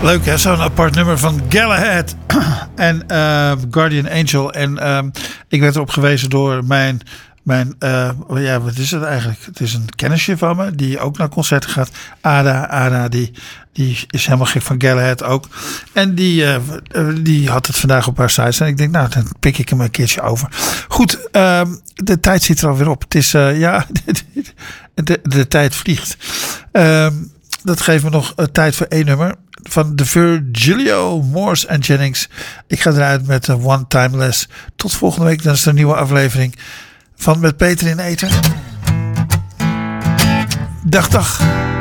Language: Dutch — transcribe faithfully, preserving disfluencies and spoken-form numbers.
Leuk hè, zo'n apart nummer van Galahad en uh, Guardian Angel. En uh, ik werd erop gewezen door mijn, mijn uh, ja, wat is het eigenlijk? Het is een kennisje van me die ook naar concerten gaat. Ada, Ada die, die is helemaal gek van Galahad ook. En die, uh, die had het vandaag op haar site. En ik denk, nou, dan pik ik hem een keertje over. Goed, uh, de tijd zit er alweer op. Het is, uh, ja, de, de tijd vliegt. Uh, dat geeft me nog uh, tijd voor één nummer. Van de Virgilio, Morse en Jennings. Ik ga eruit met een One Time Less. Tot volgende week. Dan is er een nieuwe aflevering van Met Peter in Eten. Dag, dag.